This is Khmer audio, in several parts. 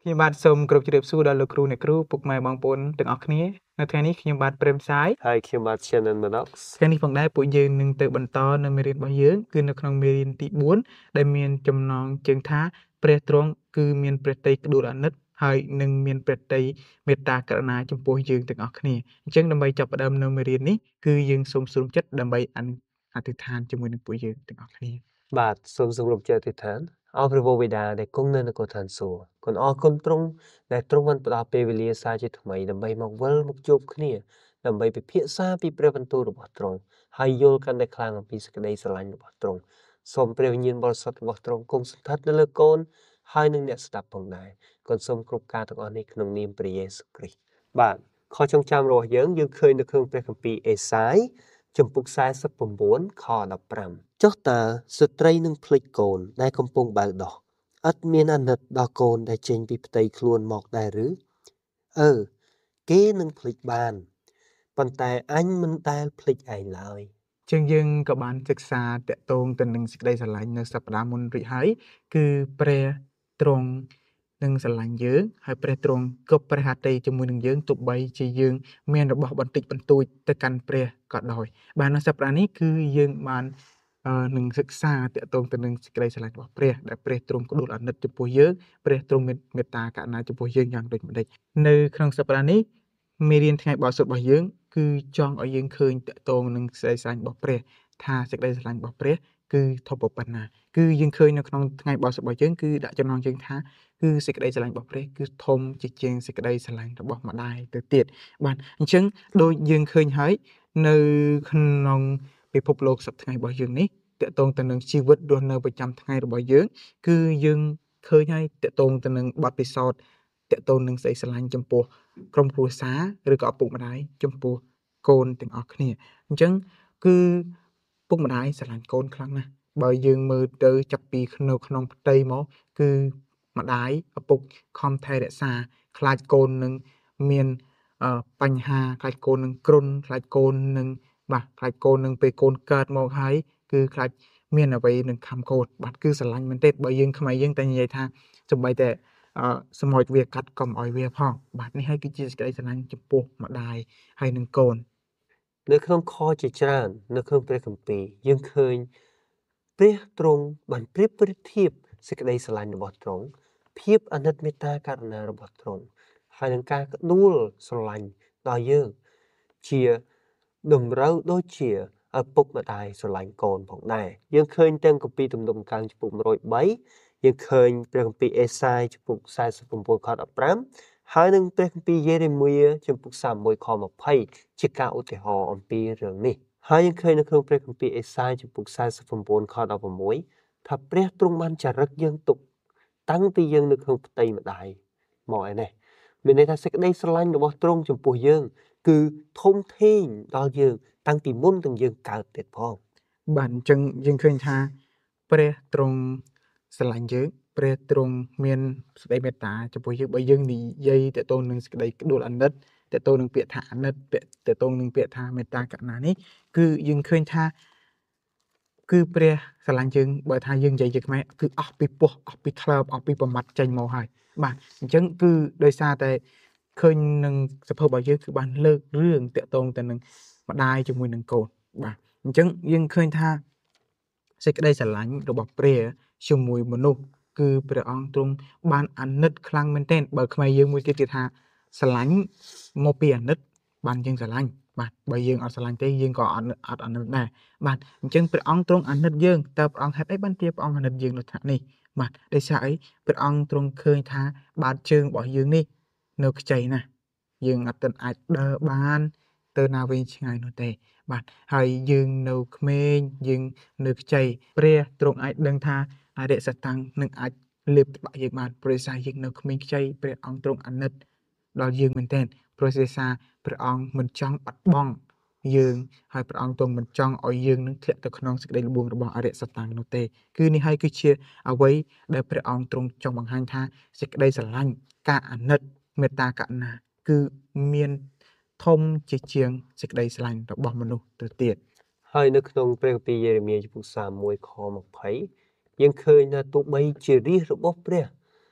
ខ្ញុំបាទសូមគោរពជម្រាបសួរដល់លោកគ្រូអ្នកគ្រូពុកម៉ែបងប្អូនទាំងអស់គ្នានៅថ្ងៃនេះខ្ញុំបាទព្រែមសាយហើយខ្ញុំបាទ Shannon Manox ថ្ងៃនេះផងដែរពួកយើងនឹងទៅបន្តនៅមេរៀនរបស់យើងគឺនៅក្នុងមេរៀនទី4ដែលមានចំណងជើងថាព្រះទ្រង់គឺមានព្រះតីក្ដួលអាណិតហើយនឹងមានព្រះតីមេត្តាករុណាចំពោះយើងទាំងអស់គ្នាអញ្ចឹងដើម្បីចាប់ផ្ដើមនៅមេរៀននេះគឺយើងសូមស្រុំចិត្តដើម្បីអធិដ្ឋានជាមួយនឹងពួកយើងទាំងអស់គ្នាបាទសូមសម្រុំចិត្តអធិដ្ឋានអរព្រះវេដាដែលគង់នៅនគរឋានសួគ៌គុណអរគុណទ្រង់ដែលទ្រង់បានផ្ដល់ពេលវេលាសារជាថ្មីដើម្បីមកវិលមកជួបគ្នាដើម្បីពិភាក្សាពីព្រះបន្ទូលរបស់ទ្រង់ហើយយល់កាន់តែខ្លាំងអំពីសេចក្តីស្រឡាញ់របស់ទ្រង់សូមព្រះវិញ្ញាណបរិសុទ្ធរបស់ទ្រង់គង់សถิតនៅលើកូនហើយនឹងអ្នកស្ដាប់ផងដែរគុណសូមគ្រប់ការទាំងអស់នេះក្នុងនាមព្រះយេស៊ូវគ្រីស្ទបាទខចងចាំរបស់យើងឃើញនៅក្នុងព្រះគម្ពីរអេសាយជំពូក49ខ15ចុះតើស្ត្រីនឹងភ្លេចកូនដែលកំពុងបើដោះឥតមានអាណិតដល់កូនដែលចេញពីផ្ទៃខ្លួនមកដែរឬគេនឹងភ្លេចបានប៉ុន្តែអញមិនដែលភ្លេចឯងឡើយជាងយើងក៏បានសិក្សាតកតងទៅនឹងសេចក្តីស្រឡាញ់នៅសប្តាហ៍មុនរួចហើយគឺព្រះទ្រង់នឹងស្រឡាញ់យើងហើយព្រះទ្រង់គប់ព្រះហត្ថីជាមួយនឹងយើងទោះបីជាយើងមានរបស់បន្តិចបន្តួចទៅកាន់ព្រះក៏ដោយបាទនៅសប្តាហ៍នេះគឺយើងបាននឹងសិក្សាតកតងទៅនឹងសេចក្តីស្រឡាញ់របស់ព្រះដែលព្រះទ្រង់ក្ដួលអាណិតចំពោះយើងព្រះទ្រង់មានមេត្តាករុណាចំពោះយើងយ៉ាងដូចម្តេចនៅក្នុងសប្តាហ៍នេះមេរៀនថ្ងៃបរិសុទ្ធរបស់យើងគឺចង់ឲ្យយើងឃើញតកតងនឹងសេចក្តីស្រឡាញ់របស់ព្រះថាសេចក្តីស្រឡាញ់របស់ព្រះគឺធំប៉ុណ្ណាគឺយើងឃើញនៅក្នុងថ្ងៃបរិសុទ្ធរបស់យើងគឺដាក់ចំណងជើងថាគឺសេចក្តីស្រឡាញ់របស់ព្រះគឺធំជាងសេចក្តីស្រឡាញ់របស់ម្ដាយទៅទៀតបាទអញ្ចឹងដូចយើងឃើញហើយនៅក្នុងពិភពលោកសប្តាហ៍របស់យើងនេះតកតងទៅនឹងជីវិតរស់នៅប្រចាំថ្ងៃរបស់យើងគឺយើងឃើញហើយតកតងទៅនឹងបទពិសោធន៍តកតងនឹងសេចក្តីស្រឡាញ់ចំពោះក្រុមគ្រួសារឬក៏ឪពុកម្ដាយចំពោះកូនទាំងអស់គ្នាអញ្ចឹងគឺពុកម្ដាយស្រឡាញ់កូនខ្លាំងណាស់បើយើងមើលទៅចាប់ពីនៅក្នុងផ្ទៃមកគឺម្ដាយឪពុកខំថែរក្សាខ្លាចកូននឹងមានបញ្ហាខ្លាចកូននឹងគ្រុនខ្លាចកូននឹងខ្លាចកូននឹងពេលកូនកើតមកហើយគឺខ្លាចមានអ្វីនឹងខំកូនបាទគឺស្រឡាញ់មែនទេបើយើងខ្មែរយើងតែនិយាយថាសំបីតែសម្រាប់វាកាត់កុំឲ្យវាផងបាទនេះហើយគឺជាសេចក្តីស្រឡាញ់ចំពោះម្ដាយហើយនឹងកូននៅក្នុងខជាច្រើននៅក្នុងព្រះគម្ពីរយើងឃើញព្រះទ្រង់បានប្រៀបធៀបសេចក្តីស្រឡាញ់របស់ទ្រង់ភាពអាណិតមេត្តាករុណារបស់ទ្រង់ហើយនឹងការក្ដួលស្រឡាញ់ដល់យើងជាតម្រូវដូចជាឪពុកម្ដាយស្រឡាញ់កូនផងដែរយើងឃើញទាំងគម្ពីរទំនុកដំណើរចំពុក103យើងឃើញព្រះគម្ពីរអេសាយចំពុក49ខ15ហើយនឹងព្រះគម្ពីរយេរេមៀចំពុក31ខ20ជាការឧទាហរណ៍អំពីរឿងនេះហើយយើងឃើញនៅក្នុងព្រះគម្ពីរអេសាយចំពុក49ខ16ថាព្រះទ្រង់បានចារឹកយើងទុកតាំងពីយើងនៅក្នុងផ្ទៃម្ដាយមកឯនេះមានន័យថាសេចក្តីស្រឡាញ់របស់ទ្រង់ចំពោះយើងគឺធំធេងដល់យើងតាំងពីមុនទាំងយើងកើតទៀតផងបាទអញ្ចឹងយើងឃើញថាព្រះទ្រង់ស្រឡាញ់យើងព្រះទ្រង់មានសេចក្តីមេត្តាចំពោះយើងបើយើងនិយាយតទៅនឹងសេចក្តីក្ដួលអាណិតតទៅនឹងពាក្យថាអាណិតតទៅនឹងពាក្យថាមេត្តាករុណានេះគឺយើងឃើញថាគឺព្រះស្រឡាញ់យើងបើថាយើងនិយាយជាខ្មែរគឺអស់ពីពោះអស់ពីថ្លើមអស់ពីប្រមាត់ចេញមកហើយបាទអញ្ចឹងគឺដោយសារតែឃើញនឹងសភៅរបស់យើងគឺបានលើករឿងតទៅនឹងម្ដាយជាមួយនឹងកូនបាទអញ្ចឹងយើងឃើញថាសេចក្តីស្រឡាញ់របស់ព្រះជាមួយមនុស្សគឺព្រះអង្គទ្រង់បានអាណិតខ្លាំងមែនទែនបើខ្មែរយើងមួយទៀតគេថាស្រឡាញ់មកពីអាណិតបានយើងស្រឡាញ់បាទបើយើងអត់ស្រឡាញ់ទេយើងក៏អត់អាណិតដែរបាទអញ្ចឹងព្រះអង្គទ្រង់អាណិតយើងតើព្រះអង្គហេតុអីបានជាព្រះអង្គអាណិតយើងនៅថ្នាក់នេះបាទដោយសារអីព្រះអង្គទ្រង់ឃើញថាបាតជើងរបស់យើងនេះនៅខ្ចីណាស់យើងអត់ទាន់អាចដើរបានទៅណាវិញឆ្ងាយនោះទេបាទហើយយើងនៅក្មេងយើងនៅខ្ចីព្រះទ្រង់អាចដឹងថាអរិយសតាំងនឹងអាចលេបត្បាក់យើងបានព្រោះសារយើងនៅក្មេងខ្ចីព្រះអង្គទ្រង់អាណិតដល់យើងមែនទែនព្រោះសារព្រះអង្គមិនចង់បាត់បង់យើងហើយព្រះអង្គទ្រង់មិនចង់ឲ្យយើងនឹងធ្លាក់ទៅក្នុងសេចក្តីល្បួងរបស់អរិយសតាំងនោះទេគឺនេះហើយគឺជាអ្វីដែលព្រះអង្គទ្រង់ចង់បង្ហាញថាសេចក្តីស្រឡាញ់ការអាណិតមេត្តាករុណាគឺមានធំជាជាងសេចក្តីស្រឡាញ់របស់មនុស្សទៅទៀតហើយនៅក្នុងព្រះគម្ពីរយេរេមៀចំពុក31ខ20យើងឃើញថាទោះបីជារាជរបស់ព្រះ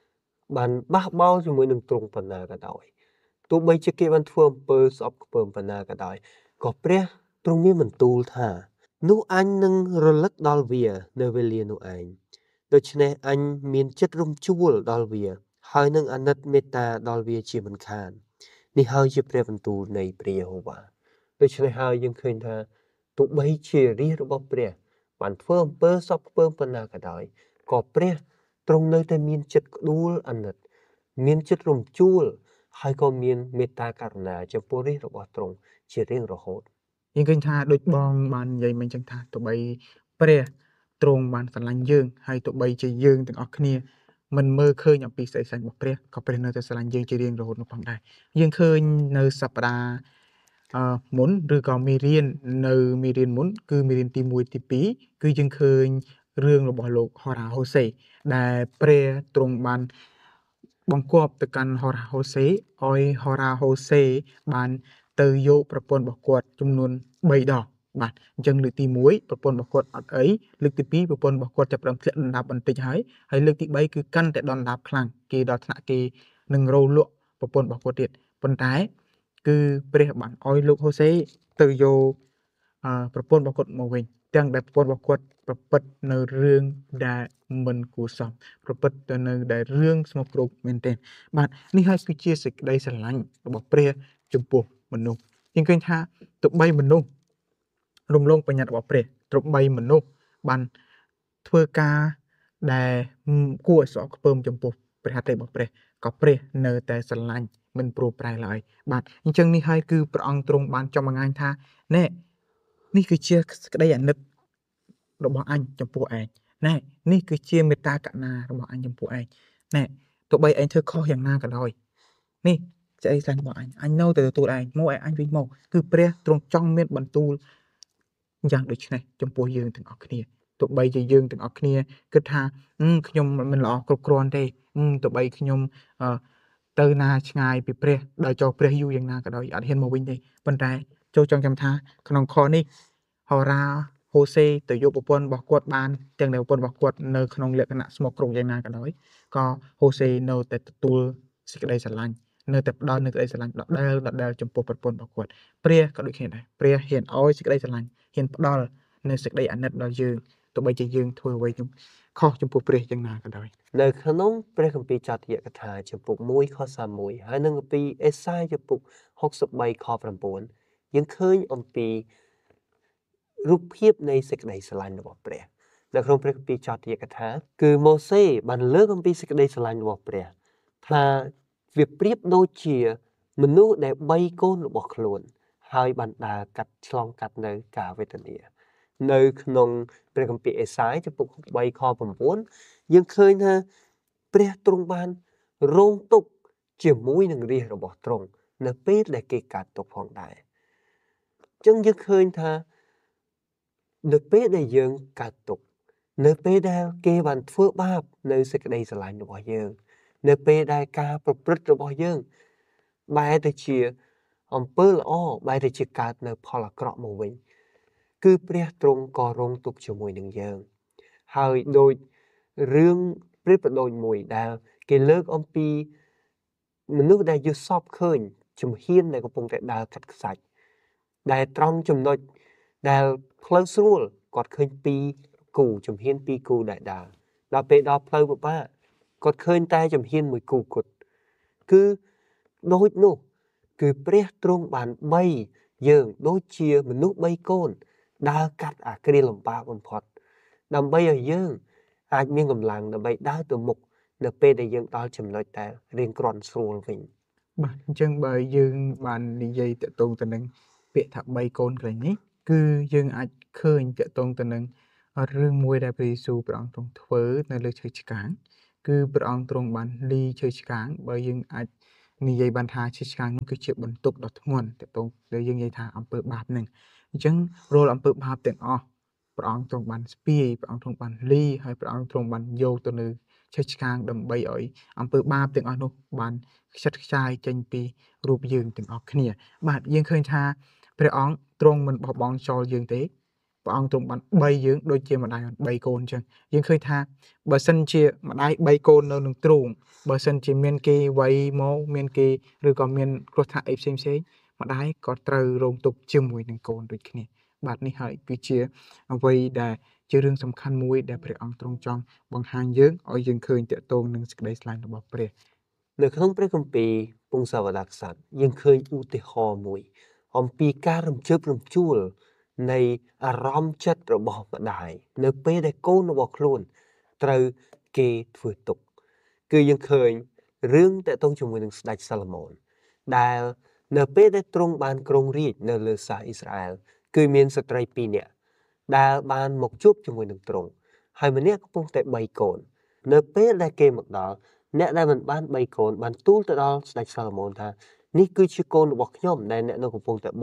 បានបះបោរជាមួយនឹងទ្រង់ប៉ុណ្ណាក៏ដោយទោះបីជាគេបានធ្វើអំពើស្អប់ខ្ពើមប៉ុណ្ណាក៏ដោយក៏ព្រះទ្រង់មានបន្ទូលថានោះអញនឹងរលឹកដល់វានៅវេលានោះឯងដូច្នេះអញមានចិត្តរំជួលដល់វាហើយនឹងអាណិតមេត្តាដល់វាជាមិនខាននេះហើយជាព្រះបន្ទូលនៃព្រះយេហូវ៉ាដូច្នេះហើយយើងឃើញថាទោះបីជារាជរបស់ព្រះបានធ្វើអំពើស្អប់ខ្ពើមប៉ុណ្ណាក៏ដោយក៏ព្រះទ្រង់នៅតែមានចិត្តក្ដួលអាណិតមានចិត្តរំជួលហើយក៏មានមេត្តាករុណាចំពោះរាជរបស់ទ្រង់ជារៀងរហូតយើងឃើញថាដូចបងបាននិយាយមិញចឹងថាទោះបីព្រះទ្រង់បានស្រឡាញ់យើងហើយទោះបីជាយើងទាំងអស់គ្នាមិនមើលឃើញអំពីសេចក្ដីស្រឡាញ់របស់ព្រះក៏ព្រះនៅតែស្រឡាញ់យើងជារៀងរហូតនោះផងដែរយើងឃើញនៅសប្តាហ៍មុនឬក៏មេរៀនមុនគឺមេរៀនទី1ទី2គឺយើងឃើញរឿងរបស់លោកហូរ៉ាហូសេដែលព្រះទ្រង់បានបង្គាប់ទៅកាន់ហូរ៉ាហូសេឲ្យហូរ៉ាហូសេបានទៅយកប្រពន្ធរបស់គាត់ចំនួន3ដងបាទអញ្ចឹងលើកទី1ប្រពន្ធរបស់គាត់អត់អីលើកទី2ប្រពន្ធរបស់គាត់ចាប់ផ្ដើមធ្លាក់ដណ្ដាបបន្តិចហើយលើកទី3គឺកាន់តែដណ្ដាបខ្លាំងគេដល់ថ្នាក់គេនឹងរោលក់ប្រពន្ធរបស់គាត់ទៀតប៉ុន្តែគឺព្រះបានឲ្យលោកហូសេទៅយកប្រពន្ធរបស់គាត់មកវិញទាំងដែលប្រពន្ធរបស់គាត់ប្រព្រឹត្តនៅរឿងដែលមិនគួរសមប្រព្រឹត្តទៅនៅដែលរឿងស្មុគគ្រោកមែនទែនបាទនេះហើយគឺជាសេចក្តីស្រឡាញ់របស់ព្រះចំពោះមនុស្សយើងឃើញថាទោះបីមនុស្សរំលងបញ្ញត្តិរបស់ព្រះទោះបីមនុស្សបានធ្វើការដែលគួរឲ្យស្រក់ខ្ពើមចំពោះព្រះហត្ថលេខរបស់ព្រះក៏ព្រះនៅតែស្រឡាញ់មិនព្រោះប្រែឡើយបាទអញ្ចឹងនេះហើយគឺព្រះអង្គទ្រង់បានចំបង្ហាញថាណែនេះគឺជាក្តីអាណិតរបស់អញចំពោះឯងណែនេះគឺជាមេត្តាករុណារបស់អញចំពោះឯងណែទោះបីឯងធ្វើខុសយ៉ាងណាក៏ដោយនេះស្អីស្រឡាញ់របស់អញនៅតែទទួលឯងមកឯងវិញមកគឺព្រះទ្រង់ចង់មានបន្ទូលយ៉ាងដូចនេះចំពោះយើងទាំងអស់គ្នាទោះបីជាយើងទាំងអស់គ្នាគិតថាខ្ញុំមិនល្អគ្រប់គ្រាន់ទេទោះបីខ្ញុំទៅណាឆ្ងាយពីព្រះដល់ចោលព្រះយូរយ៉ាងណាក៏ដោយអត់ហ៊ានមកវិញទេប៉ុន្តែចូលចង់ចាំថាក្នុងខនេះហូរ៉ាហូសេទៅយកប្រពន្ធរបស់គាត់បានទាំងដែលប្រពន្ធរបស់គាត់នៅក្នុងលក្ខណៈស្មុគគ្រោកយ៉ាងណាក៏ដោយក៏ហូសេនៅតែទទួលសេចក្តីស្រឡាញ់នៅតែផ្ដល់នូវក្តីស្រឡាញ់ដដែលចំពោះប្រពន្ធរបស់គាត់ព្រះក៏ដូចគ្នាដែរព្រះហ៊ានឲ្យសេចក្តីស្រឡាញ់ហ៊ានផ្ដល់នៅសេចក្តីអាណិតដល់យើងទោះបីជាយើងធ្វើអ្វីខុសចំពោះព្រះយ៉ាងណាក៏ដោយនៅក្នុងព្រះគម្ពីរចតិយកថាចំពុក1ខ31ហើយនឹងគម្ពីរអេសាយចំពុក63ខ9យើងឃើញអំពីរូបភាពនៃសេចក្តីស្រឡាញ់របស់ព្រះនៅក្នុងព្រះគម្ពីរចតិយកថាគឺម៉ូសេបានលើកអំពីសេចក្តីស្រឡាញ់របស់ព្រះថាវាប្រៀបដូចជាមនុស្សដែល3កូនរបស់ខ្លួនហើយបានដើរកាត់ឆ្លងកាត់នៅការវេទនានៅក្នុងព្រះគម្ពីរអេសាយចំពុក3ខ9យើងឃើញថាព្រះទ្រង់បានរងទុក្ខជាមួយនឹងរាជរបស់ទ្រង់នៅពេលដែលគេកាត់ទុកផងដែរអញ្ចឹងយើងឃើញថានៅពេលដែលយើងកាត់ទុកនៅពេលដែលគេបានធ្វើបាបនៅសេចក្តីស្រឡាញ់របស់យើងនៅពេលដែលការប្រព្រឹត្តរបស់យើងបែរទៅជាអំពើល្អបែរទៅជាកើតនៅផលអាក្រក់មកវិញគឺព្រះទ្រង់ក៏រងទុក្ខជាមួយនឹងយើងហើយដូចរឿងព្រះបដូចមួយដែលគេលើកអំពីមនុស្សដែលយល់សពឃើញជំហានដែលកំពុងតែដើរកាត់ខ្សាច់ដែលត្រង់ចំណុចដែលផ្លូវស្រួលគាត់ឃើញ2គូជំហាន2គូដែលដើរដល់ពេលដល់ផ្លូវពិបាកគាត់ឃើញតែជំហានមួយគូគត់គឺដូចនោះគឺព្រះទ្រង់បានបីយើងដូចជាមនុស្ស3កូនដើរកាត់អាគ្រាលំបាកបំផុតដើម្បីឲ្យយើងអាចមានកម្លាំងដើម្បីដើរទៅមុខនៅពេលដែលយើងដល់ចំណុចដែលរៀងគ្រាន់ស្រួលវិញបាទអញ្ចឹងបើយើងបាននិយាយតកតងទៅនឹងពាក្យថា3កូនកន្លែងនេះគឺយើងអាចឃើញតកតងទៅនឹងរឿងមួយដែលព្រះយេស៊ូវព្រះអង្គទ្រង់ធ្វើនៅលើឈើឆ្កាងគឺព្រះអង្គទ្រង់បានលីឈើឆ្កាងបើយើងអាចនិយាយបានថាឈើឆ្កាងនោះគឺជាបន្ទុកដ៏ធ្ងន់តកតងដែលយើងនិយាយថាអំពើបាបនឹងអញ្ចឹងរាល់អំពើបាបទាំងអស់ព្រះអង្គទ្រង់បានស្ពាយព្រះអង្គទ្រង់បានលីហើយព្រះអង្គទ្រង់បានយកទៅនៅឈើឆ្កាងដើម្បីឲ្យអំពើបាបទាំងអស់នោះបានខ្ចាត់ខ្ចាយចេញពីរូបយើងទាំងអស់គ្នាបាទយើងឃើញថាព្រះអង្គទ្រង់មិនបោះបង់ចោលយើងទេព្រះអង្គទ្រង់បានបីយើងដូចជាម្ដាយបានបីកូនអញ្ចឹងយើងឃើញថាបើសិនជាម្ដាយបីកូននៅនឹងទ្រូងបើសិនជាមានគេវាយមកមានគេឬក៏មានគ្រោះថ្នាក់អីផ្សេងម្ដាយក៏ត្រូវរងទុក្ខជាមួយនឹងកូនដូចគ្នាបាទនេះហើយគឺជាអ្វីដែលជារឿងសំខាន់មួយដែលព្រះអង្គទ្រង់ចង់បង្ហាញយើងឲ្យយើងឃើញតកតងនឹងសេចក្តីស្រឡាញ់របស់ព្រះនៅក្នុងព្រះគម្ពីរពងសាវតារក្សត្រយើងឃើញឧទាហរណ៍មួយអំពីការរំជើបរំជួលនៃអារម្មណ៍ចិត្តរបស់ម្ដាយនៅពេលដែលកូនរបស់ខ្លួនត្រូវគេធ្វើទុក្ខគឺយើងឃើញរឿងតកតងជាមួយនឹងស្ដេចសាឡូមោនដែលនៅពេលដែលទ្រង់បានគ្រងរាជ្យនៅលើសាសអ៊ីស្រាអែលគឺមានស្ត្រី2នាក់ដែលបានមកជួបជាមួយនឹងទ្រង់ហើយម្នាក់កំពុងតែ3កូននៅពេលដែលគេមកដល់អ្នកដែលមិនបាន3កូនបានទូលទៅដល់ស្ដេចសាឡូមោនថានេះគឺជាកូនរបស់ខ្ញុំដែលអ្នកនៅកំពុងតែ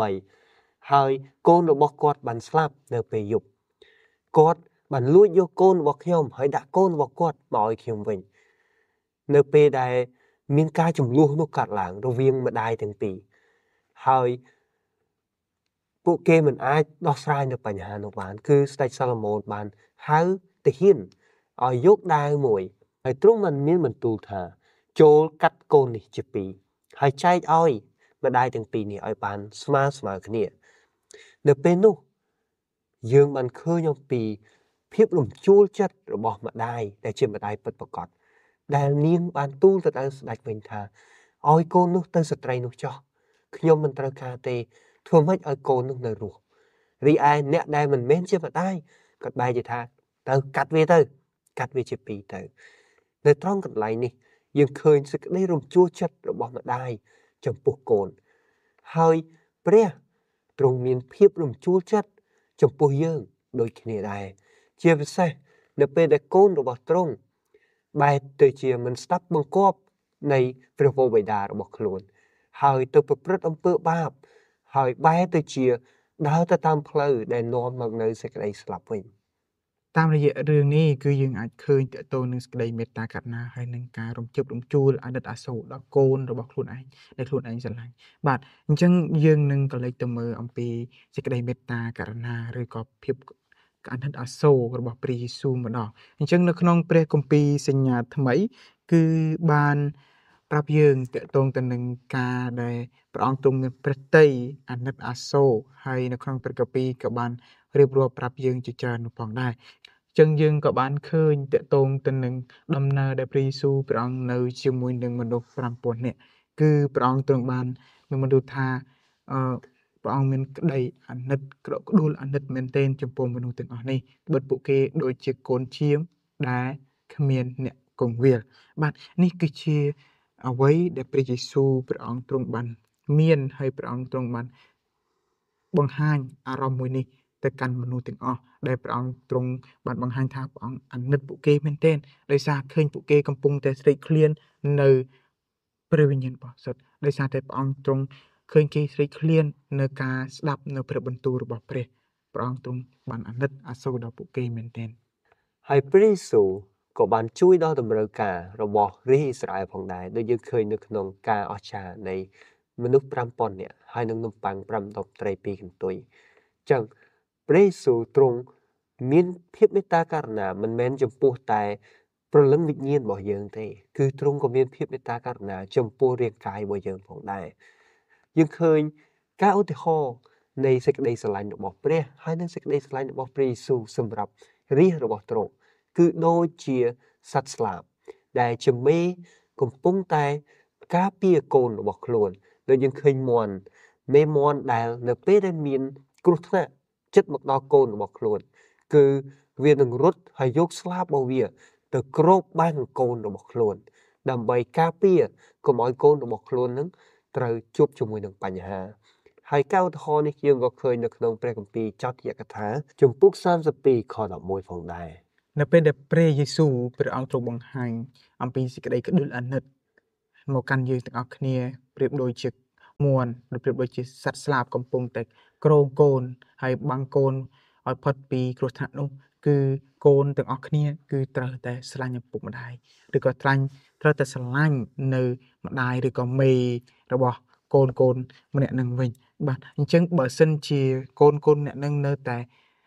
3ហើយកូនរបស់គាត់បានស្លាប់នៅពេលយប់គាត់បានលួចយកកូនរបស់ខ្ញុំហើយដាក់កូនរបស់គាត់មកឲ្យខ្ញុំវិញនៅពេលដែលមានការចំនួននោះកើតឡើងរវាងម្ដាយទាំងពីរហើយពួកគេមិនអាចដោះស្រាយនៅបញ្ហានោះបានគឺស្ដេចសាឡូមោនបានហៅទាហានឲ្យយកដាវមួយហើយទ្រង់បានមានបន្ទូលថាចូលកាត់កូននេះជាពីរហើយចែកឲ្យម្ដាយទាំងពីរនេះឲ្យបានស្មើគ្នានៅពេលនោះយើងបានឃើញអំពីភាពរំជួលចិត្តរបស់ម្ដាយដែលជាម្ដាយពិតប្រាកដដែលនាងបានទូលទៅដល់ស្ដេចវិញថាឲ្យកូននោះទៅស្ត្រីនោះចុះខ្ញុំមិនត្រូវការទេធ្វើម៉េចឲ្យកូននោះនៅរស់រីឯអ្នកដែលមិនមែនជាម្ដាយគាត់បែរជាថាទៅកាត់វាជាពីរទៅនៅត្រង់កន្លែងនេះយើងឃើញសេចក្តីរំជួលចិត្តរបស់ម្ដាយចំពោះកូនហើយព្រះទ្រង់មានភាពរំជួលចិត្តចំពោះយើងដូចគ្នាដែរជាពិសេសនៅពេលដែលកូនរបស់ទ្រង់បែរទៅជាមិនស្ដាប់បង្គាប់នៃព្រះវរបិតារបស់ខ្លួនហើយទៅប្រព្រឹត្តអំពើបាបហើយបែរទៅជាដើរទៅតាមផ្លូវដែលនាំមកនៅសេចក្តីស្លាប់វិញតាមរយៈរឿងនេះគឺយើងអាចឃើញតកតងនឹងសេចក្តីមេត្តាករុណាហើយនឹងការរំជើបរំជួលអាណិតអាសូរដល់កូនរបស់ខ្លួនឯងដែលខ្លួនឯងស្រឡាញ់បាទអញ្ចឹងយើងនឹងក៏លេចទៅមើលអំពីសេចក្តីមេត្តាករុណាឬក៏ភាពអាណិតអាសូររបស់ព្រះយេស៊ូវម្ដងអញ្ចឹងនៅក្នុងព្រះគម្ពីរសញ្ញាថ្មីគឺបានប្រាប់យើងតកតងទៅនឹងការដែលព្រះអង្គទ្រង់មានព្រះទ័យអាណិតអាសូរហើយនៅក្នុងព្រះគម្ពីរក៏បានរៀបរាប់ប្រាប់យើងជាច្រើននោះផងដែរចឹងយើងក៏បានឃើញតកតងទៅនឹងដំណើរដែលព្រះយេស៊ូវព្រះអង្គនៅជាមួយនឹងមនុស្ស 5000 នាក់គឺព្រះអង្គទ្រង់បានមានបន្ទូលថាព្រះអង្គមានក្តីអាណិតក្រក់ក្ដួលអាណិតមែនទែនចំពោះមនុស្សទាំងអស់នេះបិទពួកគេដូចជាកូនឈាមដែលគ្មានអ្នកគង្វាលបាទនេះគឺជាអ្វីដែលព្រះយេស៊ូវព្រះអង្គទ្រង់បានមានហើយព្រះអង្គទ្រង់បានបង្ហាញអារម្មណ៍មួយនេះទៅកាន់មនុស្សទាំងអស់ដែលព្រះអង្គទ្រង់បានបង្ហាញថាព្រះអង្គអាណិតពួកគេមែនទែនដោយសារឃើញពួកគេកំពុងតែស្រេកឃ្លាននៅព្រះវិញ្ញាណបរិសុទ្ធដោយសារតែព្រះអង្គទ្រង់ឃើញគេស្រេកឃ្លាននៅការស្ដាប់នៅព្រះបន្ទូលរបស់ព្រះអង្គទ្រង់បានអាណិតអាសូរដល់ពួកគេមែនទែនហើយព្រះយេស៊ូវក៏បានជួយដល់តម្រូវការរបស់រាជអ៊ីស្រាអែលផងដែរដូចយើងឃើញនៅក្នុងការអស្ចារ្យនៃមនុស្ស 5000 នាក់ហើយនឹងនំប៉័ង5ដុំត្រី2កន្ទុយអញ្ចឹងព្រះយេស៊ូវទ្រង់មានភាពមេត្តាករុណាមិនមែនចំពោះតែព្រលឹងវិញ្ញាណរបស់យើងទេគឺទ្រង់ក៏មានភាពមេត្តាករុណាចំពោះរាងកាយរបស់យើងផងដែរយើងឃើញការឧទាហរណ៍នៃសេចក្តីស្រឡាញ់របស់ព្រះហើយនិងសេចក្តីស្រឡាញ់របស់ព្រះយេស៊ូវសម្រាប់រាជរបស់ទ្រង់គឺដូចជាសត្វស្លាបដែលជាមេកំពុងតែការពារកូនរបស់ខ្លួនដូចយើងឃើញមេមាន់ដែលនៅពេលដែលមានគ្រោះថ្នាក់ចិត្តមកដល់កូនរបស់ខ្លួនគឺវានឹងរត់ហើយយកស្លាបរបស់វាទៅគ្របបាំងកូនរបស់ខ្លួនដើម្បីការពារកុំឲ្យកូនរបស់ខ្លួននឹងត្រូវជួបជាមួយនឹងបញ្ហាហើយការឧទាហរណ៍នេះយើងក៏ឃើញនៅក្នុងព្រះគម្ពីរចោទយកថាជំពូក32ខ11ផងដែរនៅពេលដែលព្រះយេស៊ូវព្រះអង្គទ្រង់បង្ហាញអំពីសេចក្តីក្ដួលអាណិតមកកាន់យើងទាំងអស់គ្នាប្រៀបដូចជាមួនឬប្រៀបដូចជាសត្វស្លាបកំពុងតែក្រងកូនហើយបាំងកូនឲ្យផុតពីគ្រោះថ្នាក់នោះគឺកូនទាំងអស់គ្នាគឺត្រូវតែស្រឡាញ់ឪពុកម្ដាយឬក៏ត្រូវតែស្រឡាញ់នៅម្ដាយឬក៏មេរបស់កូនម្នាក់នឹងវិញបាទអញ្ចឹងបើសិនជាកូនម្នាក់នឹងនៅតែ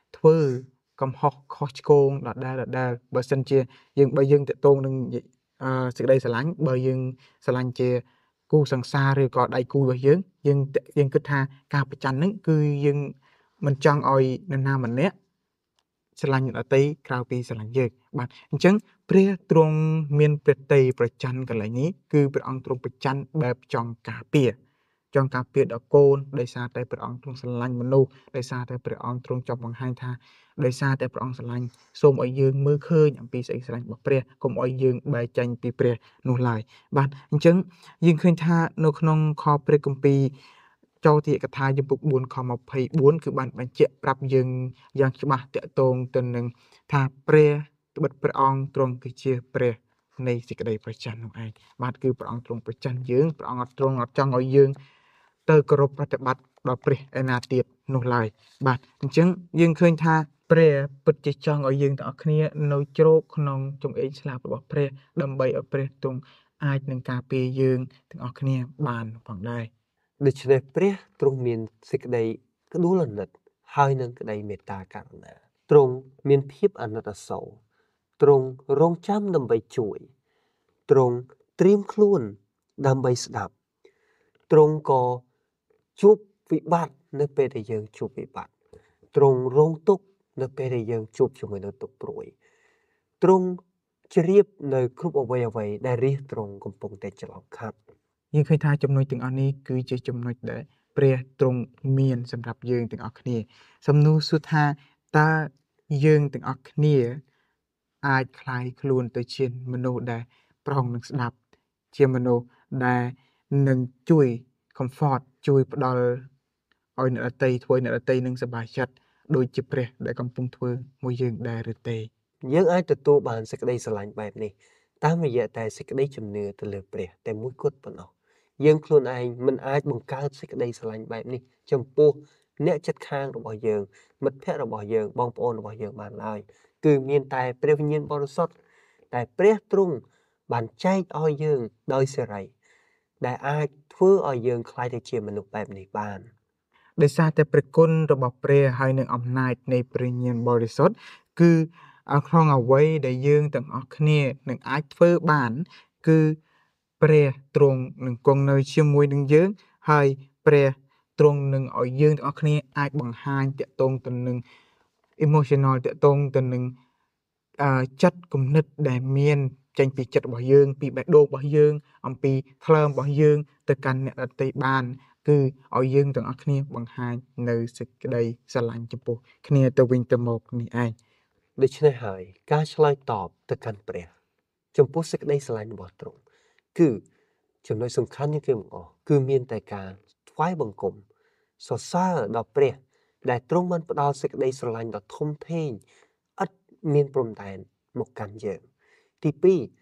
ធ្វើកំហុសខុសឆ្គងដដែលបើសិនជាយើងតេតងនឹងសេចក្តីស្រឡាញ់បើយើងស្រឡាញ់ជាគូសង្សារឬក៏ដៃគូរបស់យើងគិតថាការប្រច័ណ្ឌហ្នឹងគឺយើងមិនចង់ឲ្យនរណាម្នាក់ស្រឡាញ់អ្នកដទៃក្រៅពីស្រឡាញ់យើងបាទអញ្ចឹងព្រះទ្រង់មានព្រះតីប្រច័ណ្ឌកន្លែងនេះគឺព្រះអង្គទ្រង់ប្រច័ណ្ឌបែបចង់ការពារដល់កូនដោយសារតែព្រះអង្គទ្រង់ស្រឡាញ់មនុស្សដោយសារតែព្រះអង្គទ្រង់ចង់បង្ហាញថាដោយសារតែព្រះអង្គស្រឡាញ់សូមឲ្យយើងមើលឃើញអំពីសេចក្តីស្រឡាញ់របស់ព្រះកុំឲ្យយើងបែកចេញពីព្រះនោះឡើយបាទអញ្ចឹងយើងឃើញថានៅក្នុងខព្រះគម្ពីរចោទយកថាចំពុក4ខ24គឺបានបញ្ជាក់ប្រាប់យើងយ៉ាងច្បាស់តាក់ទងទៅនឹងថាព្រះត្បិតព្រះអង្គទ្រង់គឺជាព្រះនៃសេចក្តីប្រច័ណ្ឌនោះឯងបាទគឺព្រះអង្គទ្រង់ប្រច័ណ្ឌយើងព្រះអង្គទ្រង់អត់ចង់ឲ្យយើងទៅគោរពប្រតិបត្តិដល់ព្រះឯណាទៀតនោះឡើយបាទអញ្ចឹងយើងឃើញថាព្រះពិតជាចង់ឲ្យយើងទាំងអស់គ្នានៅជ្រកក្នុងចង្អេងស្លាបរបស់ព្រះដើម្បីឲ្យព្រះទ្រង់អាចនឹងការពារយើងទាំងអស់គ្នាបានផងដែរដូច្នេះព្រះទ្រង់មានសេចក្តីក្ដួលអាណិតហើយនឹងក្តីមេត្តាករុណាទ្រង់មានភាពអាណិតអាសូរទ្រង់រងចាំដើម្បីជួយទ្រង់ត្រៀមខ្លួនដើម្បីស្ដាប់ទ្រង់ក៏ជួបវិបត្តិនៅពេលដែលយើងជួបវិបត្តិទ្រង់រងទុក្ខនៅពេលដែលយើងជួបជាមួយនឹងទុក្ខព្រួយទ្រង់ជ្រាបនៅគ្រប់អ្វីដែលរាជទ្រង់កំពុងតែឆ្លងកាត់យើងឃើញថាចំណុចទាំងអស់នេះគឺជាចំណុចដែលព្រះទ្រង់មានសម្រាប់យើងទាំងអស់គ្នាសំណួរសួរថាតើយើងទាំងអស់គ្នាអាចคลายខ្លួនទៅជាមនុស្សដែលប្រងនឹងស្ដាប់ជាមនុស្សដែលនឹងជួយ comfort ជួយផ្ដល់ឲ្យអ្នកដទៃធ្វើអ្នកដទៃនឹងសប្បាយចិត្តដូចជាព្រះដែលកំពុងធ្វើមួយយើងដែរឬទេយើងអាចទទួលបានសេចក្តីស្រឡាញ់បែបនេះតាមរយៈតែសេចក្តីជំនឿទៅលើព្រះតែមួយគត់ប៉ុណ្ណោះយើងខ្លួនឯងមិនអាចបង្កើតសេចក្តីស្រឡាញ់បែបនេះចំពោះអ្នកជិតខាងរបស់យើងមិត្តភ័ក្តិរបស់យើងបងប្អូនរបស់យើងបានឡើយគឺមានតែព្រះវិញ្ញាណបរិសុទ្ធតែព្រះទ្រង់បានចែកឲ្យយើងដោយសេរីដែលអាចធ្វើឲ្យយើងក្លាយទៅជាមនុស្សបែបនេះបានដោយសារតែព្រះគុណរបស់ព្រះហើយនឹងអំណាចនៃព្រះវិញ្ញាណបរិសុទ្ធគឺក្នុងអ្វីដែលយើងទាំងអស់គ្នានឹងអាចធ្វើបានគឺព្រះទ្រង់នឹងគង់នៅជាមួយនឹងយើងហើយព្រះទ្រង់នឹងឲ្យយើងទាំងអស់គ្នាអាចបង្ហាញតាក់ទងទៅនឹង emotional តាក់ទងទៅនឹងចិត្តគំនិតដែលមានចេញពីចិត្តរបស់យើងពីបេះដូងរបស់យើងអំពីថ្លើមរបស់យើងទៅកាន់អ្នកដទៃបានគឺឲ្យយើងទាំងអស់គ្នាបង្ហាញនៅសេចក្តីស្រឡាញ់ចំពោះគ្នាទៅវិញទៅមកនេះឯងដូច្នេះហើយការឆ្លើយតបទៅកាន់ព្រះចំពោះសេចក្តីស្រឡាញ់របស់ទ្រង់គឺចំណុចសំខាន់ជាងគេបង្អស់គឺមានតែការថ្វាយបង្គំសរសើរដល់ព្រះដែលទ្រង់បានផ្ដល់សេចក្តីស្រឡាញ់ដ៏ធំធេងឥតមានព្រំដែនមកកាន់យើងទី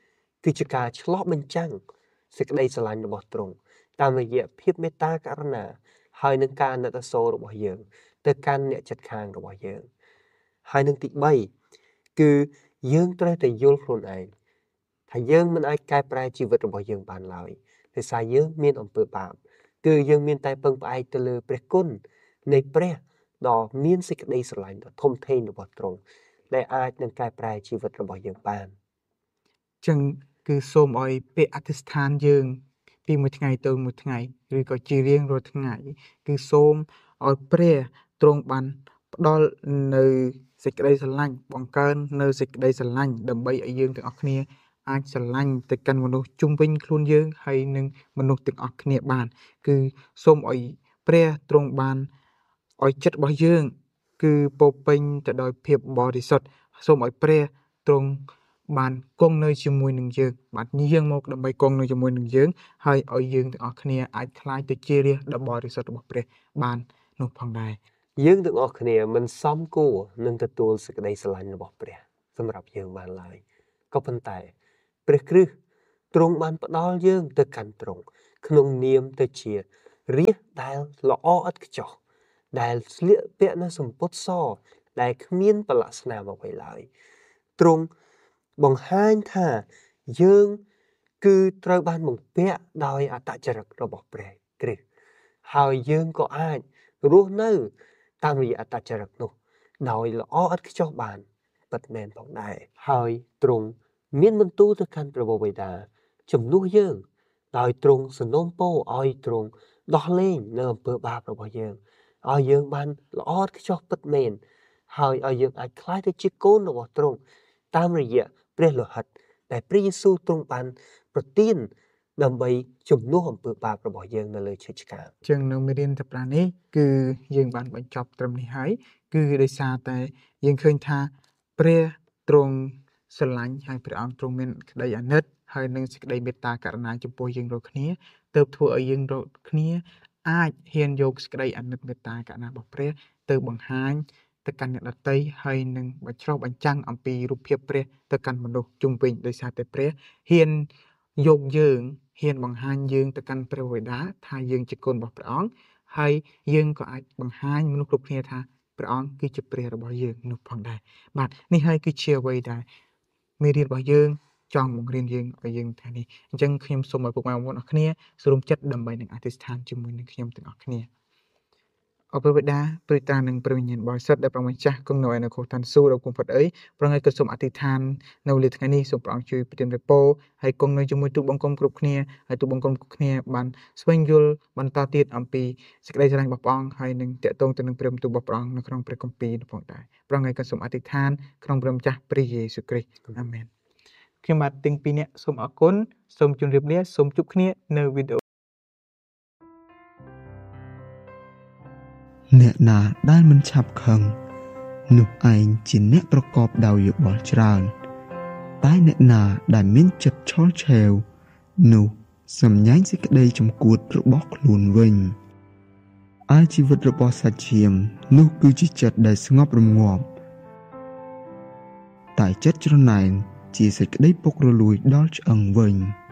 2គឺជាការឆ្លោះបញ្ចាំងសេចក្តីស្រឡាញ់របស់ទ្រង់តាមរយៈភាពមេត្តាករុណាហើយនឹងការអាណិតអាសូររបស់យើងទៅកាន់អ្នកជិតខាងរបស់យើងហើយនឹងទី3គឺយើងត្រូវតែយល់ខ្លួនឯងថាយើងមិនអាចកែប្រែជីវិតរបស់យើងបានឡើយដោយសារយើងមានអំពើបាបគឺយើងមានតែពឹងផ្អែកទៅលើព្រះគុណនៃព្រះដ៏មានសេចក្តីស្រឡាញ់ដ៏ធំធេងរបស់ទ្រង់ដែលអាចនឹងកែប្រែជីវិតរបស់យើងបានចឹងគឺសូមឲ្យពាក្យអធិស្ឋានយើងពីមួយថ្ងៃទៅមួយថ្ងៃឬក៏ជារៀងរាល់ថ្ងៃគឺសូមឲ្យព្រះទ្រង់បានផ្ដល់នៅសេចក្តីស្រឡាញ់បង្កើននៅសេចក្តីស្រឡាញ់ដើម្បីឲ្យយើងទាំងអស់គ្នាអាចស្រឡាញ់ទៅកាន់មនុស្សជុំវិញខ្លួនយើងហើយនឹងមនុស្សទាំងអស់គ្នាបានគឺសូមឲ្យព្រះទ្រង់បានឲ្យចិត្តរបស់យើងគឺពោពេញទៅដោយភាពបរិសុទ្ធសូមឲ្យព្រះទ្រង់បានគង់នៅជាមួយនឹងយើងបាទយាងមកដើម្បីគង់នៅជាមួយនឹងយើងហើយឲ្យយើងទាំងអស់គ្នាអាចក្លាយទៅជារាជដ៏បរិសុទ្ធរបស់ព្រះបាននោះផងដែរយើងទាំងអស់គ្នាមិនសមគួរនឹងទទួលសេចក្តីស្រឡាញ់របស់ព្រះសម្រាប់យើងបានឡើយក៏ប៉ុន្តែព្រះគ្រីស្ទទ្រង់បានផ្ដល់យើងទៅកាន់ទ្រង់ក្នុងនាមទៅជារាជដែលល្អឥតខ្ចោះដែលស្លៀកពាក់នៅសំពត់សដែលគ្មានប្រឡាក់ស្នាមអ្វីឡើយទ្រង់បង្ហាញថាយើងគឺត្រូវបានបំពាក់ដោយអត្តចរិតរបស់ព្រះគ្រីស្ទហើយយើងក៏អាចរស់នៅតាមរយៈអត្តចរិតនោះដោយល្អឥតខ្ចោះបានពិតមែនផងដែរហើយទ្រង់មានបន្ទូលទៅកាន់ព្រះបិតាជំនួសយើងដោយទ្រង់សនំពរឲ្យទ្រង់ដោះលែងនៅអំពើបាបរបស់យើងឲ្យយើងបានល្អឥតខ្ចោះពិតមែនហើយឲ្យយើងអាចក្លាយទៅជាកូនរបស់ទ្រង់តាមរយៈព្រះលោហិតដែលព្រះយេស៊ូវទ្រង់បានប្រទានដើម្បីជំនួសអំពើបាបរបស់យើងនៅលើឈើឆ្កាងចឹងនៅមេរៀនទី5នេះគឺយើងបានបញ្ចប់ត្រឹមនេះហើយគឺដោយសារតែយើងឃើញថាព្រះទ្រង់ស្រឡាញ់ហើយព្រះអង្គទ្រង់មានក្តីអាណិតហើយនឹងសេចក្តីមេត្តាករុណាចំពោះយើងរាល់គ្នាទើបធ្វើឲ្យយើងរាល់គ្នាអាចហ៊ានយកសេចក្តីអាណិតមេត្តាករុណារបស់ព្រះទៅបង្ហាញទៅកាន់អ្នកដទៃហើយនឹងបញ្ឆ្លុះបញ្ចាំងអំពីរូបភាពព្រះទៅកាន់មនុស្សជុំវិញដោយសារតែព្រះហ៊ានយកយើងហ៊ានបង្ហាញយើងទៅកាន់ព្រះបិតាថាយើងជាកូនរបស់ព្រះអង្គហើយយើងក៏អាចបង្ហាញមនុស្សគ្រប់គ្នាថាព្រះអង្គគឺជាព្រះរបស់យើងនោះផងដែរបាទនេះហើយគឺជាអ្វីដែលមេរៀនរបស់យើងចង់បង្រៀនយើងឲ្យយើងថានេះអញ្ចឹងខ្ញុំសូមឲ្យពុកម៉ែបងប្អូនអរគ្នាសូមចិត្តដើម្បីនឹងអធិស្ឋានជាមួយនឹងខ្ញុំទាំងអស់គ្នាអរព្រះបិតាព្រះតានិងព្រះវិញ្ញាណបរិសុទ្ធដែលព្រះម្ចាស់គង់នៅឯនគរឋានសួគ៌ដ៏គង់ផុតអីព្រះអង្គក៏សូមអធិដ្ឋាននៅលើថ្ងៃនេះសូមព្រះអង្គជួយប្រទានពរហើយគង់នៅជាមួយទូបង្គំគ្រប់គ្នាហើយទូបង្គំគ្រប់គ្នាបានស្វែងយល់បន្តទៀតអំពីសេចក្តីស្រឡាញ់របស់ព្រះអង្គហើយនឹងតេតងទៅនឹងព្រះបន្ទូលរបស់ព្រះអង្គនៅក្នុងព្រះគម្ពីរនោះផងដែរព្រះអង្គក៏សូមអធិដ្ឋានក្នុងព្រះម្ចាស់ព្រះយេស៊ូវគ្រីស្ទអាមែនខ្ញុំបាទទាំងពីរនាក់សូមអរគុណសូមជម្រាបលាសូមជួបគ្នានៅវីដេអូអ្នកណាដែលមិនឆាប់ខឹងនោះឯងជាអ្នកប្រកបដោយយោបល់ច្រើនតែអ្នកណាដែលមានចិត្តឆលឆេវនោះសំញែងសេចក្តីចំគួតរបស់ខ្លួនវិញឯជីវិតរបស់សាច់ឈាមនោះគឺជាចិត្តដែលស្ងប់រងាប់តែចិត្តច្រណែនជាសេចក្តីពុករលួយដល់ឆ្អឹងវិញ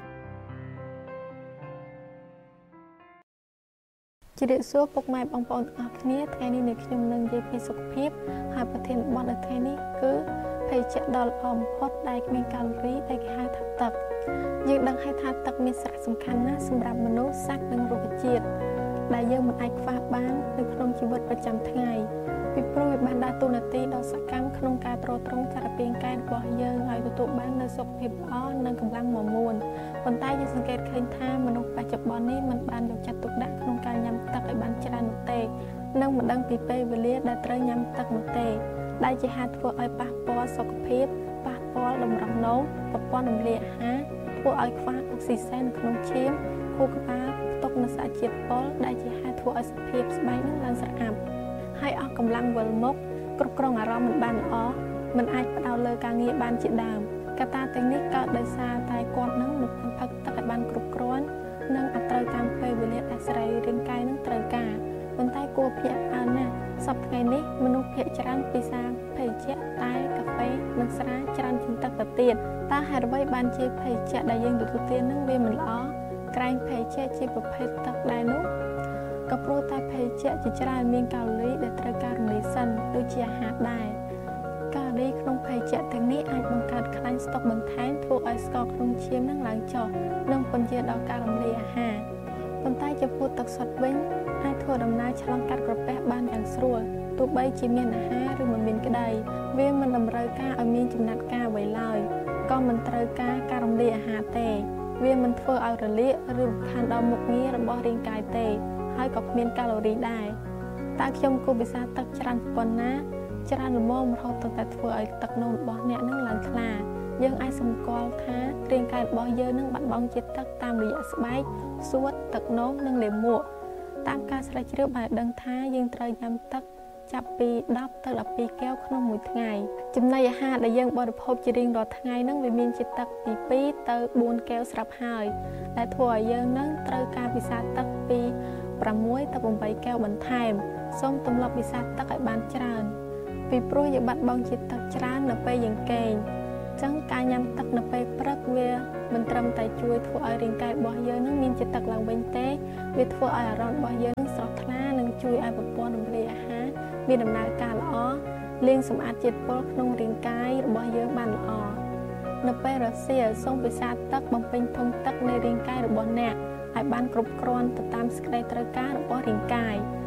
ជម្រាបសួរពុកម៉ែបងប្អូនទាំងអស់គ្នាថ្ងៃនេះខ្ញុំនឹងនិយាយពីសុខភាពហើយប្រធានបទនៅថ្ងៃនេះគឺភេសជ្ជៈដ៏ល្អបំផុតដែលគ្មានកាឡូរីដែលគេហៅថាទឹកយើងដឹងហើយថាទឹកមានសារៈសំខាន់ណាស់សម្រាប់មនុស្សសត្វនិងរុក្ខជាតិដែលយើងមិនអាចខ្វះបាននៅក្នុងជីវិតប្រចាំថ្ងៃពីព្រោះវាបានដើរតួនាទីដ៏សកម្មក្នុងការទ្រទ្រង់សារពាង្គកាយរបស់យើងឲ្យទទួលបាននូវសុខភាពល្អនិងកម្លាំងមាំមួនប៉ុន្តែយើងសង្កេតឃើញថាមនុស្សបច្ចុប្បន្ននេះមិនបានយកចិត្តទុកដាក់ក្នុងការញ៉ាំទឹកឲ្យបានច្រើននោះទេនិងមិនដឹងពីពេលវេលាដែលត្រូវញ៉ាំទឹកនោះទេដែលជាហេតុធ្វើឲ្យប៉ះពាល់សុខភាពប៉ះពាល់តម្រងនោមប្រព័ន្ធរំលាយអាហារធ្វើឲ្យខ្វះអុកស៊ីសែននៅក្នុងឈាមខួរក្បាលផ្ទុកនូវសារជាតិពុលដែលជាហេតុធ្វើឲ្យសភាពស្បែកនឹងឡើងស្រអាប់ហើយអស់កម្លាំងវិលមុខគ្រប់គ្រងអារម្មណ៍មិនបានល្អមិនអាចផ្ដោតលើការងារបានជាដើមកត្តាទាំងនេះកើតដោយសារតែគាត់នឹងមិនផឹកទឹកឲ្យបានគ្រប់គ្រាន់និងអត់ត្រូវតាមពេលវេលាដែលសរីរាង្គកាយនឹងត្រូវការប៉ុន្តែគួរភ្ញាក់ផ្អើលណាស់សប្តាហ៍ថ្ងៃនេះមនុស្សភាគច្រើនពិសាភេសជ្ជៈតែកាហ្វេនិងស្រាច្រើនជាងទឹកទៅទៀតតើហេតុអ្វីបានជាភេសជ្ជៈដែលយើងទទួលទាននឹងវាមិនល្អក្រែងភេសជ្ជៈជាប្រភេទទឹកដែរនោះក៏ព្រោះតែភេសជ្ជៈជាច្រើនមានកាឡូរីដែលត្រូវការរំលាយសិនដូចជាអាហារដែរកាឡូរីក្នុងភេសជ្ជៈទាំងនេះអាចបង្កើតខ្លាញ់ស្តុកបន្ថែមធ្វើឲ្យស្ករក្នុងឈាមនឹងឡើងចុះនិងពន្យាដល់ការរំលាយអាហារប៉ុន្តែចំពោះទឹកសុទ្ធវិញអាចធ្វើដំណើរឆ្លងកាត់ក្រពះបានយ៉ាងស្រួលទោះបីជាមានអាហារឬមិនមានក្តីវាមិនតម្រូវការឲ្យមានចំណាត់ការអ្វីឡើយក៏មិនត្រូវការរំលាយអាហារទេវាមិនធ្វើឲ្យរលាកឬរំខានដល់មុខងាររបស់រាងកាយទេហើយក៏គ្មានកាឡូរីដែរតើខ្ញុំគួរពិសាទឹកច្រើនប៉ុណ្ណាច្រើនល្មមរហូតដល់តែធ្វើឲ្យទឹកនោមរបស់អ្នកនឹងឡើងថ្លាយើងអាចសម្គាល់ថារាងកាយរបស់យើងនឹងបាត់បង់ជាតិទឹកតាមរយៈស្បែកសួតទឹកនោមនិងលាមកតាមការស្រាវជ្រាវបានដឹងថាយើងត្រូវញ៉ាំទឹកចាប់ពី10ទៅ12កែវក្នុងមួយថ្ងៃចំណីអាហារដែលយើងបរិភោគជារៀងរាល់ថ្ងៃនឹងវាមានជាតិទឹកពី2ទៅ4កែវស្រាប់ហើយដែលធ្វើឲ្យយើងនឹងត្រូវការពិសាទឹកពី6ទៅ8កែវបន្ថែមសូមទម្លាប់ពិសាទឹកឲ្យបានច្រើនពីព្រោះយើងបាត់បង់ជាតិទឹកច្រើននៅពេលយើងគេងអញ្ចឹងការញ៉ាំទឹកនៅពេលព្រឹកវាមិនត្រឹមតែជួយធ្វើឲ្យរាងកាយរបស់យើងនឹងមានជាតិទឹកឡើងវិញទេវាធ្វើឲ្យអារម្មណ៍របស់យើងនឹងស្រស់ថ្លានិងជួយឲ្យប្រព័ន្ធរំលាយអាហារមានដំណើរការល្អលាងសម្អាតជាតិពុលក្នុងរាងកាយរបស់យើងបានល្អនៅពេលរសៀលសូមពិសាទឹកបំពេញធុងទឹកនៃរាងកាយរបស់អ្នកឲ្យបានគ្រប់គ្រាន់ទៅតាមសេចក្តីត្រូវការរបស់រាងកាយ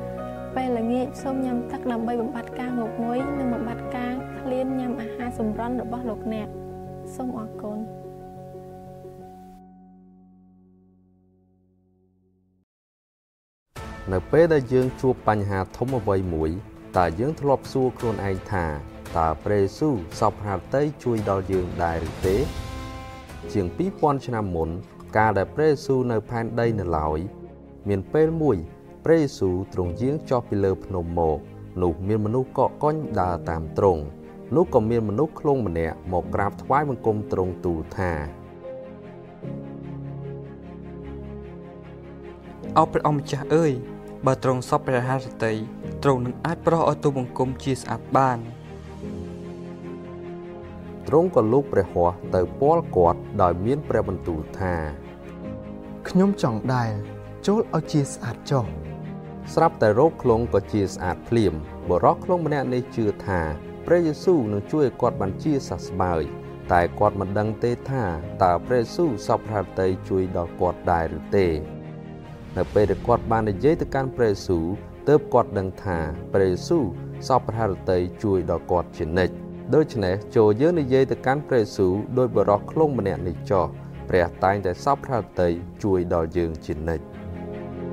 ពេលល្ងាចសូមញ៉ាំទឹកដើម្បីបំបត្តិការងប់ងុយនិងបំបត្តិការឃ្លានញ៉ាំអាហារសម្រន់របស់លោកអ្នកសូមអរគុណនៅពេលដែលយើងជួបបញ្ហាធំអ្វីមួយតើយើងធ្លាប់សួរខ្លួនឯងថាតើព្រះយេស៊ូវសពហត្ថីជួយដល់យើងដែរឬទេជាង 2000 ឆ្នាំមុនកាលដែលព្រះយេស៊ូវនៅផែនដីនៅឡើយមានពេលមួយព្រះយេស៊ូវទ្រង់យាងចុះពីលើភ្នំមកនោះមានមនុស្សកកកុញដើរតាមទ្រង់នោះក៏មានមនុស្សឃ្លងម្នាក់មកក្រាបថ្វាយបង្គំទ្រង់ទូលថាអោព្រះអង្គម្ចាស់អើយបើទ្រង់សពព្រះハរតីទ្រង់នឹងអាចប្រោះឲ្យទូបង្គំជាស្អាតបានទ្រង់ក៏លូកព្រះហស្ថទៅពាល់គាត់ដោយមានព្រះបន្ទូលថាខ្ញុំចង់ដែរចូលឲ្យជាស្អាតចុះស្រាប់តែរោគឃ្លងក៏ជាស្អាតភ្លាមបុរសឃ្លងម្នាក់នេះជឿថាព្រះយេស៊ូវនឹងជួយឲ្យគាត់បានជាសះស្បើយតែគាត់មិនដឹងទេថាតើព្រះយេស៊ូវសពហត្ថីជួយដល់គាត់ដែរឬទេនៅពេលដែលគាត់បាននិយាយទៅកាន់ព្រះយេស៊ូវទើបគាត់ដឹងថាព្រះយេស៊ូវសពហត្ថីជួយដល់គាត់ជានិច្ចដូច្នេះចូលយើងនិយាយទៅកាន់ព្រះយេស៊ូវដោយបុរសឃ្លងម្នាក់នេះចុះព្រះតែងតែសពហត្ថីជួយដល់យើងជានិច្ច